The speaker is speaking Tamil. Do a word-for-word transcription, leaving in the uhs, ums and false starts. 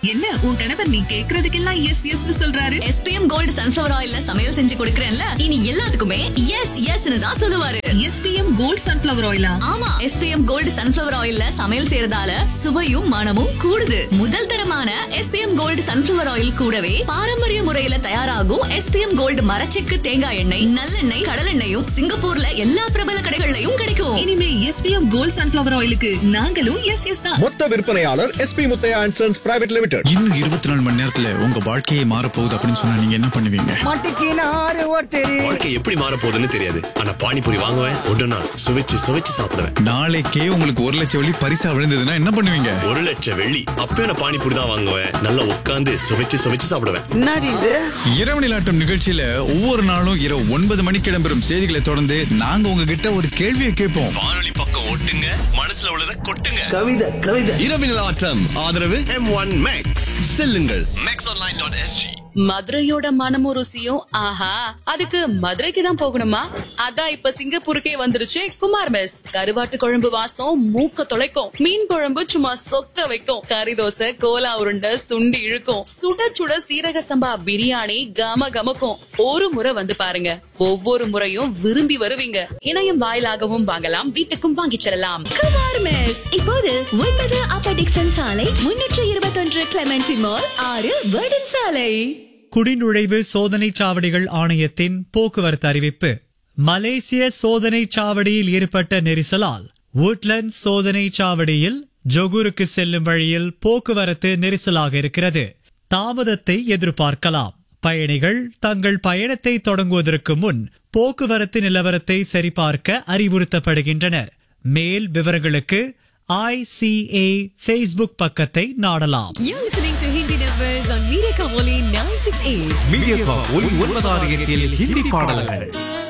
என்ன உன் கணவர் நீ கேக்குறதுக்கெல்லாம் எஸ் எஸ் சொல்றாரு? எஸ்பிஎம் கோல்டு சன்ஃபிளவர் ஆயில்ல சமையல் செஞ்சு கொடுக்கறேன்ல, இனி எல்லாத்துக்குமே எஸ் எஸ்னு தான் சொல்லுவாரு. SPM gold sunflower ஆயிலா? ஆமா, எஸ்பிஎம் கோல்டு சன்ஃபிளவர் ஆயில்ல சமையல் செய்யறதால சுவையும் மனமும் கூடுது. முதல் தரமான எஸ்பிஎம் கோல்டு சன்ஃபிளவர் ஆயில் கூடவே பாரம்பரிய முறையில தயாராகும் எஸ்பிஎம் கோல்டு மரச்செக்கு தேங்காய் எண்ணெய், நல்லெண்ணெய், கடலெண்ணெயும் சிங்கப்பூர்ல எல்லா பிரபல கடைகள்லயும் கிடைக்கும். இனிமே எஸ்பிஎம் கோல்டு சன்ஃபிளவர் ஆயிலுக்கு நாங்களும் எஸ் எஸ் தான். மொத்த விற்பனையாளர் SP Muthiah and sons private limited. இன்னும் இருபத்தி நாலு மணி நேரத்துல உங்க வாழ்க்கையே மாற போகுது அப்படின்னு சொன்னா நீங்க என்ன பண்ணுவீங்க? வாழ்க்கை எப்படி மாற போகுதுன்னு தெரியாது, ஆனா பானிபூரி வாங்குவேன், ஒன்றுனா சுவைச்சு சுவைச்சு சாப்பிடுவேன். நாளைக்கே உங்களுக்கு ஒரு லட்சம் வெள்ளி பரிசா விழுந்ததுன்னா என்ன பண்ணுவீங்க? ஒரு லட்சம் வெள்ளி அப்பயும் நான் பானிபூரி தான் வாங்குவேன், நல்லா உட்காந்து சுவைச்சு சுவைச்சு சாப்பிடுவேன். இரவு நிலாட்டம் நிகழ்ச்சியில ஒவ்வொரு நாளும் இரவு ஒன்பது மணிக்கு இடம்பெறும் செய்திகளை தொடர்ந்து நாங்க உங்ககிட்ட ஒரு கேள்வியை கேட்போம். வானொலி பக்கம் ஓட்டுங்க, மனசுல உள்ளதை கொட்டுங்க. கவிதை கவிதை இரவு நிலாட்டம் ஆதரவு எம் ஒன் மேக்ஸ். செல்லுங்கள் மேக்ஸ் ஆன்லைன் டாட் எஸ்ஜி. மதுரையோட மனமும் ருசியும் ஆஹா, அதுக்கு மதுரைக்கு தான் போகணுமா? அதான் இப்ப சிங்கப்பூருக்கே வந்துருச்சு குமார் மெஸ். கருவாட்டு குழம்பு வாசம் மூக்க தொலைக்கும், மீன் குழம்பு சும்மா சொக்க வைக்கும், கறி தோசை, கோலா உருண்டை, சுண்டி இழுக்கும், சுட சுட சீரக சம்பா பிரியாணி கம கமக்கும். ஒரு முறை வந்து பாருங்க, ஒவ்வொரு முறையும் விரும்பி வருவீங்க. இணையம் வாயிலாகவும் வாங்கலாம், வீட்டுக்கும் வாங்கிச் செல்லலாம். குமார் மெஸ் இப்போது ஒன்பது அப்பர் டிக்சன் சாலை, முன்னூற்று இருபத்தி ஒன்று கிளமெண்டி மால், ஆறு வேர்டன் சாலை. குடிநுழைவு சோதனை சாவடிகள் ஆணையத்தின் போக்குவரத்து அறிவிப்பு. மலேசிய சோதனை சாவடியில் ஏற்பட்ட நெரிசலால் வுட்லண்ட் சோதனை சாவடியில் ஜொகூருக்கு செல்லும் வழியில் போக்குவரத்து நெரிசலாக இருக்கிறது. தாமதத்தை எதிர்பார்க்கலாம். பயணிகள் தங்கள் பயணத்தை தொடங்குவதற்கு முன் போக்குவரத்து நிலவரத்தை சரிபார்க்க அறிவுறுத்தப்படுகின்றனர். மேல் விவரங்களுக்கு ஐசிஏ ஃபேஸ்புக் பக்கத்தை நாடலாம். You're listening to Hindi Numbers on Media Kavoli nine six eight. Media ஒலி ஒன்பதாறு எட்டில் ஹிந்தி பாடல்கள்.